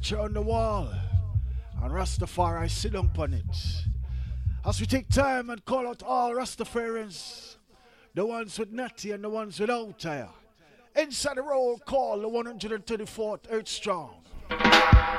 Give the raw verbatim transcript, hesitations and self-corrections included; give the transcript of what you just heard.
picture on the wall, and Rastafari sit down on it. As we take time and call out all Rastafarians, the ones with Natty and the ones without tire. Inside the roll call, the one hundred thirty-fourth Earth Strong.